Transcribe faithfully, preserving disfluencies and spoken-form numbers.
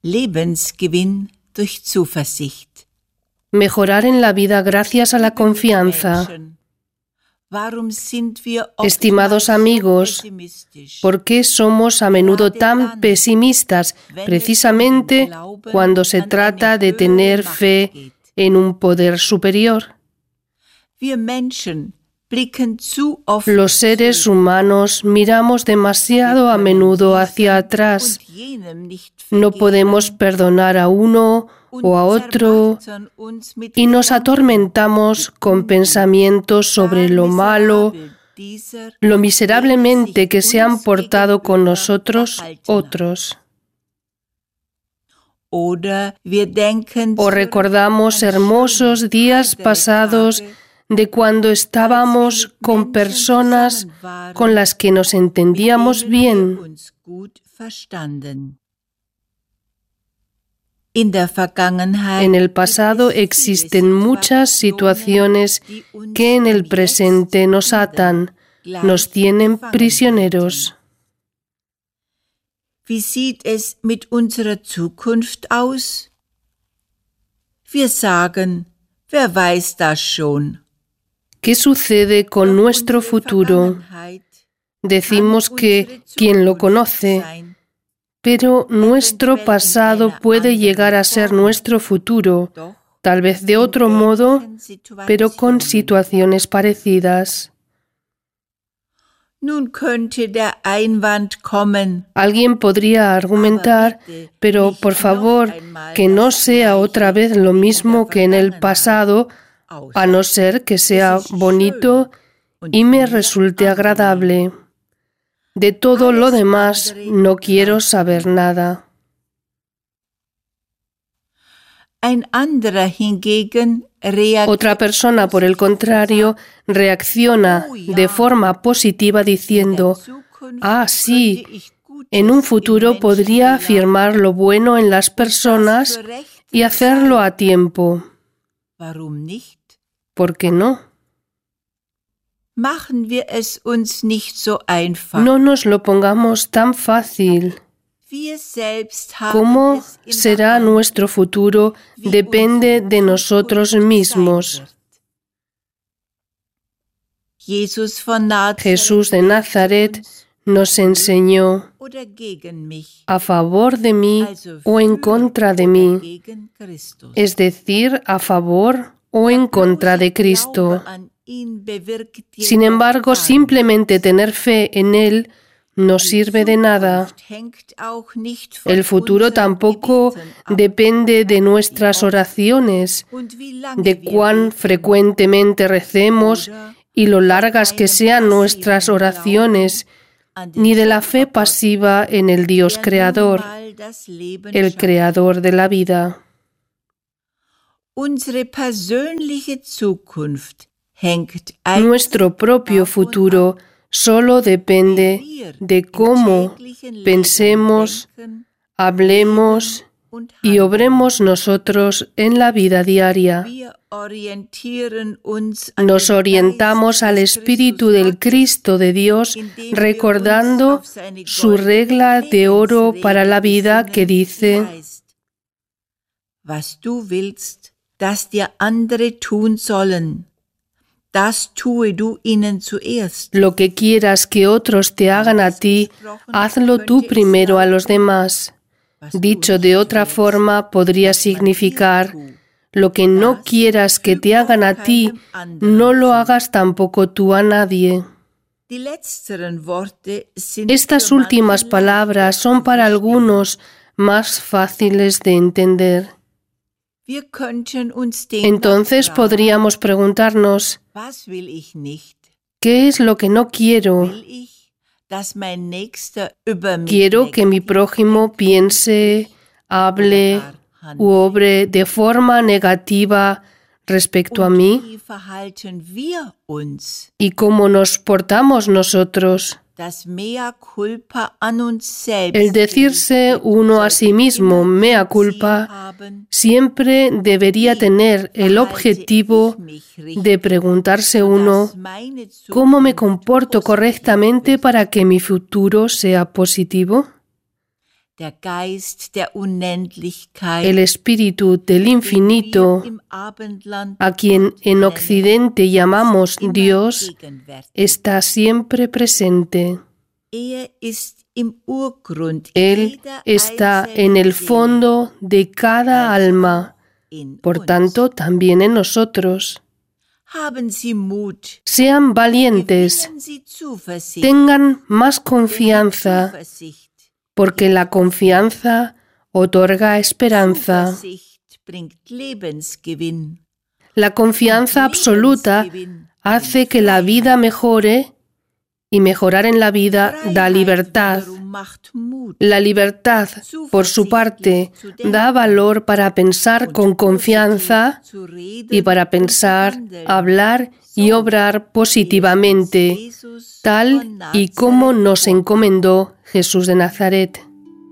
Lebensgewinn durch Zuversicht. Mejorar en la vida gracias a la confianza. Estimados amigos, ¿por qué somos a menudo tan pesimistas precisamente cuando se trata de tener fe en un poder superior? Los seres humanos miramos demasiado a menudo hacia atrás. No podemos perdonar a uno o a otro y nos atormentamos con pensamientos sobre lo malo, lo miserablemente que se han portado con nosotros otros. O recordamos hermosos días pasados de cuando estábamos con personas con las que nos entendíamos bien. En el pasado existen muchas situaciones que en el presente nos atan, nos tienen prisioneros. Wie sieht es mit unserer Zukunft aus? Wir sagen, wer weiß das schon? ¿Qué sucede con nuestro futuro? Decimos que ¿quién lo conoce? Pero nuestro pasado puede llegar a ser nuestro futuro, tal vez de otro modo, pero con situaciones parecidas. Alguien podría argumentar, pero por favor, que no sea otra vez lo mismo que en el pasado, a no ser que sea bonito y me resulte agradable. De todo lo demás no quiero saber nada. Otra persona, por el contrario, reacciona de forma positiva diciendo, ah, sí, en un futuro podría afirmar lo bueno en las personas y hacerlo a tiempo. ¿Por qué no? No nos lo pongamos tan fácil. ¿Cómo será nuestro futuro? Depende de nosotros mismos. Jesús de Nazaret nos enseñó a favor de mí o en contra de mí, es decir, a favor o en contra de Cristo. Sin embargo, simplemente tener fe en Él no sirve de nada. El futuro tampoco depende de nuestras oraciones, de cuán frecuentemente recemos y lo largas que sean nuestras oraciones, ni de la fe pasiva en el Dios Creador, el Creador de la vida. Nuestro propio futuro solo depende de cómo pensemos, hablemos y obremos nosotros en la vida diaria. Nos orientamos al Espíritu del Cristo de Dios, recordando su regla de oro para la vida que dice: Was du willst, dass dir andere tun sollen, das tue du ihnen zuerst. Lo que quieras que otros te hagan a ti, hazlo tú primero a los demás. Dicho de otra forma, podría significar: lo que no quieras que te hagan a ti, no lo hagas tampoco tú a nadie. Estas últimas palabras son para algunos más fáciles de entender. Entonces podríamos preguntarnos: ¿qué es lo que no quiero? ¿Quiero que mi prójimo piense, hable u obre de forma negativa respecto a mí? ¿Y cómo nos portamos nosotros? El decirse uno a sí mismo mea culpa siempre debería tener el objetivo de preguntarse uno: ¿cómo me comporto correctamente para que mi futuro sea positivo? El Espíritu del Infinito, a quien en Occidente llamamos Dios, está siempre presente. Él está en el fondo de cada alma, por tanto también en nosotros. Sean valientes, tengan más confianza, porque la confianza otorga esperanza. La confianza absoluta hace que la vida mejore, y mejorar en la vida da libertad. La libertad, por su parte, da valor para pensar con confianza y para pensar, hablar y obrar positivamente, tal y como nos encomendó Jesús de Nazaret.